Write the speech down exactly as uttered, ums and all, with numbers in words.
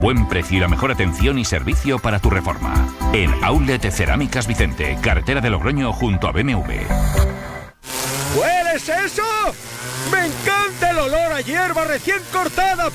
Buen precio y la mejor atención y servicio para tu reforma. En Outlet Cerámicas Vicente, carretera de Logroño junto a B M W. ¿Hueles eso? ¡Me encanta el olor a hierba recién cortada!